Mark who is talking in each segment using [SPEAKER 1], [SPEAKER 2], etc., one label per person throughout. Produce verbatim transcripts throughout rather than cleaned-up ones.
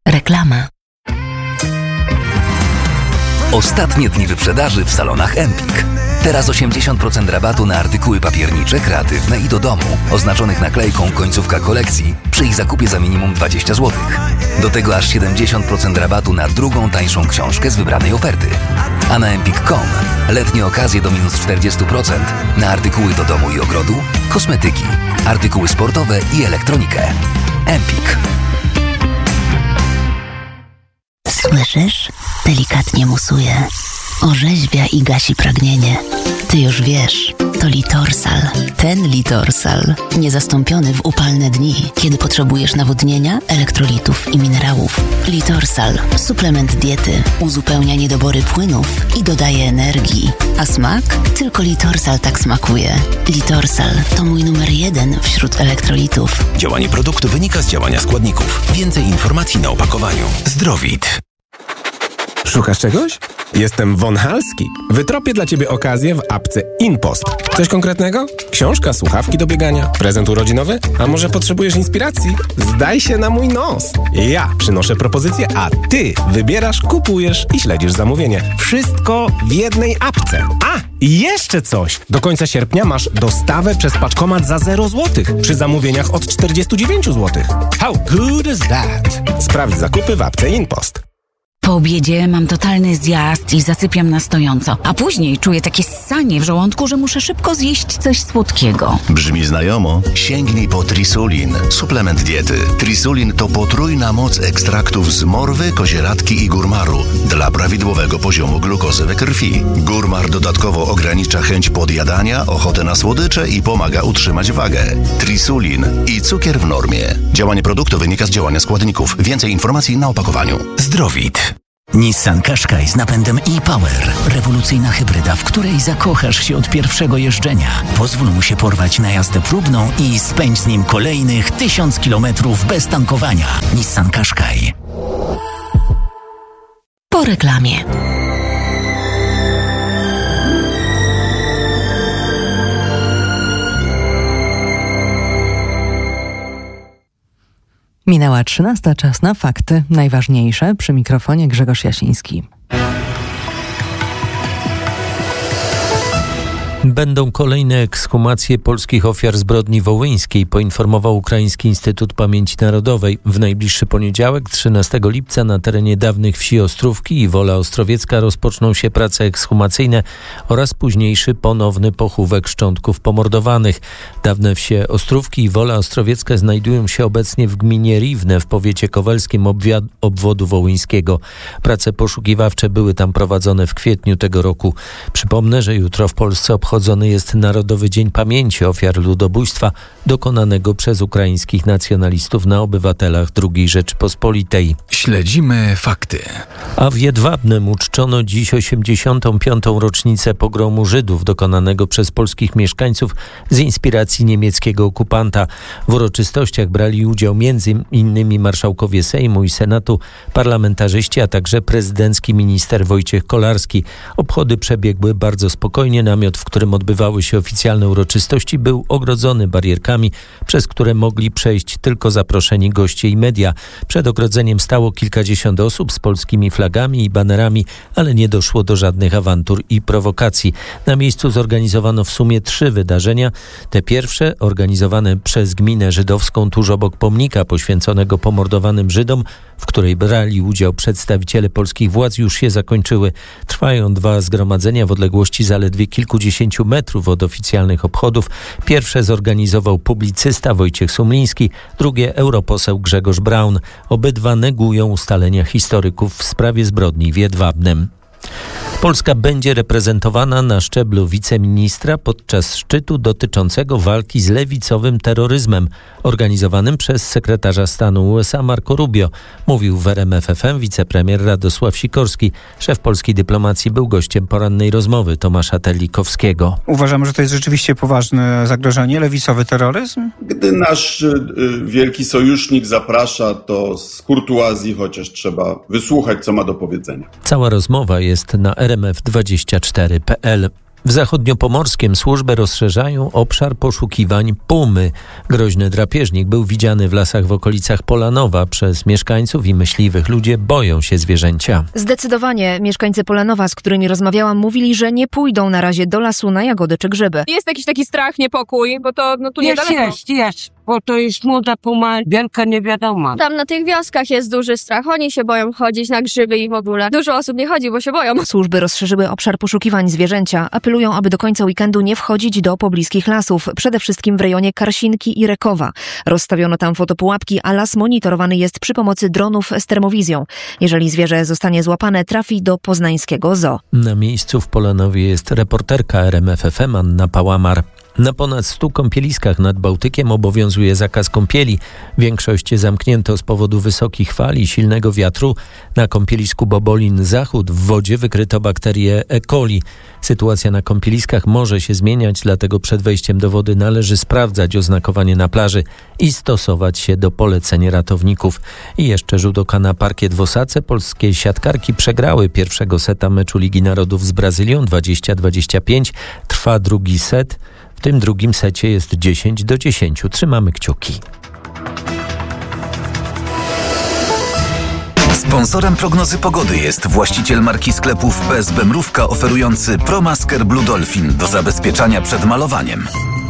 [SPEAKER 1] Reklama.
[SPEAKER 2] Ostatnie dni wyprzedaży w salonach Empik. Teraz osiemdziesiąt procent rabatu na artykuły papiernicze, kreatywne i do domu, oznaczonych naklejką końcówka kolekcji przy ich zakupie za minimum dwadzieścia złotych. Do tego aż siedemdziesiąt procent rabatu na drugą tańszą książkę z wybranej oferty. A na empik kropka com letnie okazje do minus czterdzieści procent na artykuły do domu i ogrodu, kosmetyki, artykuły sportowe i elektronikę. Empik.
[SPEAKER 1] Słyszysz? Delikatnie musuje. Orzeźwia i gasi pragnienie. Ty już wiesz, to Litorsal. Ten Litorsal. Niezastąpiony w upalne dni, kiedy potrzebujesz nawodnienia, elektrolitów i minerałów. Litorsal. Suplement diety. Uzupełnia niedobory płynów i dodaje energii. A smak? Tylko Litorsal tak smakuje. Litorsal to mój numer jeden wśród elektrolitów.
[SPEAKER 3] Działanie produktu wynika z działania składników. Więcej informacji na opakowaniu. Zdrowit.
[SPEAKER 4] Szukasz czegoś? Jestem Von Halski. Wytropię dla Ciebie okazję w apce InPost. Coś konkretnego? Książka, słuchawki do biegania, prezent urodzinowy? A może potrzebujesz inspiracji? Zdaj się na mój nos. Ja przynoszę propozycje, a Ty wybierasz, kupujesz i śledzisz zamówienie. Wszystko w jednej apce. A, i jeszcze coś. Do końca sierpnia masz dostawę przez paczkomat za zero złotych przy zamówieniach od czterdzieści dziewięć złotych. How good is that? Sprawdź zakupy w apce InPost.
[SPEAKER 5] Po obiedzie mam totalny zjazd i zasypiam na stojąco, a później czuję takie ssanie w żołądku, że muszę szybko zjeść coś słodkiego.
[SPEAKER 3] Brzmi znajomo? Sięgnij po Trisulin. Suplement diety. Trisulin to potrójna moc ekstraktów z morwy, kozieradki i górmaru dla prawidłowego poziomu glukozy we krwi. Górmar dodatkowo ogranicza chęć podjadania, ochotę na słodycze i pomaga utrzymać wagę. Trisulin i cukier w normie. Działanie produktu wynika z działania składników. Więcej informacji na opakowaniu. Zdrowit.
[SPEAKER 6] Nissan Qashqai z napędem e-Power. Rewolucyjna hybryda, w której zakochasz się od pierwszego jeżdżenia. Pozwól mu się porwać na jazdę próbną i spędź z nim kolejnych tysiąc kilometrów bez tankowania. Nissan Qashqai.
[SPEAKER 1] Po reklamie.
[SPEAKER 7] Minęła trzynasta, czas na fakty. Najważniejsze przy mikrofonie Grzegorz Jasiński.
[SPEAKER 8] Będą kolejne ekshumacje polskich ofiar zbrodni wołyńskiej, poinformował Ukraiński Instytut Pamięci Narodowej. W najbliższy poniedziałek, trzynastego lipca, na terenie dawnych wsi Ostrówki i Wola Ostrowiecka rozpoczną się prace ekshumacyjne oraz późniejszy ponowny pochówek szczątków pomordowanych. Dawne wsie Ostrówki i Wola Ostrowiecka znajdują się obecnie w gminie Riwne w powiecie kowelskim obwiad- obwodu wołyńskiego. Prace poszukiwawcze były tam prowadzone w kwietniu tego roku. Przypomnę, że jutro w Polsce obchodzą Obchodzony jest Narodowy Dzień Pamięci Ofiar Ludobójstwa dokonanego przez ukraińskich nacjonalistów na obywatelach drugiej Rzeczypospolitej.
[SPEAKER 3] Śledzimy fakty.
[SPEAKER 8] A w Jedwabnem uczczono dziś osiemdziesiątą piątą rocznicę pogromu Żydów dokonanego przez polskich mieszkańców z inspiracji niemieckiego okupanta. W uroczystościach brali udział między innymi marszałkowie Sejmu i Senatu, parlamentarzyści, a także prezydencki minister Wojciech Kolarski. Obchody przebiegły bardzo spokojnie. Namiot, w którym odbywały się oficjalne uroczystości, był ogrodzony barierkami, przez które mogli przejść tylko zaproszeni goście i media. Przed ogrodzeniem stało kilkadziesiąt osób z polskimi flagami i banerami, ale nie doszło do żadnych awantur i prowokacji. Na miejscu zorganizowano w sumie trzy wydarzenia. Te pierwsze, organizowane przez gminę żydowską tuż obok pomnika poświęconego pomordowanym Żydom, w której brali udział przedstawiciele polskich władz, już się zakończyły. Trwają dwa zgromadzenia w odległości zaledwie kilkudziesięciu metrów od oficjalnych obchodów. Pierwsze zorganizował publicysta Wojciech Sumliński, drugie europoseł Grzegorz Braun. Obydwa negują ustalenia historyków w sprawie zbrodni w Jedwabnem. Polska będzie reprezentowana na szczeblu wiceministra podczas szczytu dotyczącego walki z lewicowym terroryzmem, organizowanym przez sekretarza stanu U S A Marco Rubio, mówił w R M F F M wicepremier Radosław Sikorski. Szef polskiej dyplomacji był gościem porannej rozmowy Tomasza Terlikowskiego.
[SPEAKER 9] Uważamy, że to jest rzeczywiście poważne zagrożenie, lewicowy terroryzm?
[SPEAKER 10] Gdy nasz y, wielki sojusznik zaprasza, to z kurtuazji chociaż trzeba wysłuchać, co ma do powiedzenia.
[SPEAKER 8] Cała rozmowa jest na r m f dwadzieścia cztery kropka p l. W zachodniopomorskiem służby rozszerzają obszar poszukiwań pumy. Groźny drapieżnik był widziany w lasach w okolicach Polanowa przez mieszkańców i myśliwych. Ludzie boją się zwierzęcia.
[SPEAKER 11] Zdecydowanie mieszkańcy Polanowa, z którymi rozmawiałam, mówili, że nie pójdą na razie do lasu na jagody czy grzyby.
[SPEAKER 12] Jest jakiś taki strach, niepokój, bo to no tu
[SPEAKER 13] jest,
[SPEAKER 12] niedaleko.
[SPEAKER 13] Jest, jest, bo to jest młoda puma, wielka nie wiadomo.
[SPEAKER 14] Tam na tych wioskach jest duży strach. Oni się boją chodzić na grzyby i w ogóle. Dużo osób nie chodzi, bo się boją.
[SPEAKER 11] Służby rozszerzyły obszar poszukiwań zwierzęcia. Apelują, aby do końca weekendu nie wchodzić do pobliskich lasów. Przede wszystkim w rejonie Karsinki i Rekowa. Rozstawiono tam fotopułapki, a las monitorowany jest przy pomocy dronów z termowizją. Jeżeli zwierzę zostanie złapane, trafi do poznańskiego zoo.
[SPEAKER 8] Na miejscu w Polanowie jest reporterka R M F F M Anna Pałamar. Na ponad stu kąpieliskach nad Bałtykiem obowiązuje zakaz kąpieli. Większość zamknięto z powodu wysokich fal i silnego wiatru. Na kąpielisku Bobolin Zachód w wodzie wykryto bakterię E. coli. Sytuacja na kąpieliskach może się zmieniać, dlatego przed wejściem do wody należy sprawdzać oznakowanie na plaży i stosować się do poleceń ratowników. I jeszcze rzut oka na parkiet w Osace. Polskie siatkarki przegrały pierwszego seta meczu Ligi Narodów z Brazylią dwadzieścia dwadzieścia pięć. Trwa drugi set. W tym drugim secie jest dziesięć do dziesięciu. Trzymamy kciuki.
[SPEAKER 2] Sponsorem prognozy pogody jest właściciel marki sklepów P S B Mrówka oferujący ProMasker Blue Dolphin do zabezpieczania przed malowaniem.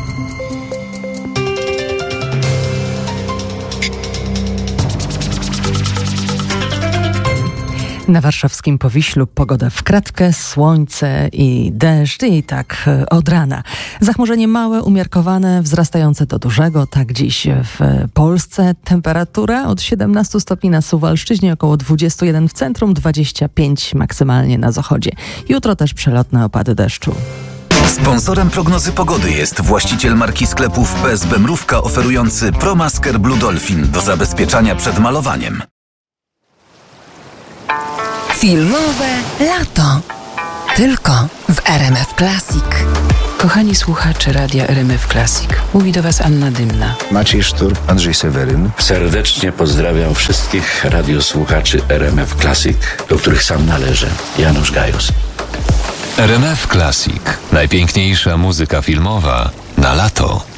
[SPEAKER 7] Na warszawskim Powiślu pogoda w kratkę, słońce i deszcz i tak od rana. Zachmurzenie małe, umiarkowane, wzrastające do dużego. Tak dziś w Polsce. Temperatura od siedemnastu stopni na Suwalszczyźnie, około dwadzieścia jeden w centrum, dwadzieścia pięć maksymalnie na zachodzie. Jutro też przelotne opady deszczu.
[SPEAKER 2] Sponsorem prognozy pogody jest właściciel marki sklepów P S B Mrówka oferujący ProMasker Blue Dolphin do zabezpieczania przed malowaniem.
[SPEAKER 1] Filmowe lato. Tylko w R M F Classic.
[SPEAKER 15] Kochani słuchacze Radia R M F Classic. Mówi do Was Anna Dymna.
[SPEAKER 16] Maciej Sztur, Andrzej Seweryn.
[SPEAKER 17] Serdecznie pozdrawiam wszystkich radiosłuchaczy R M F Classic, do których sam należę. Janusz Gajos.
[SPEAKER 18] R M F Classic. Najpiękniejsza muzyka filmowa na lato.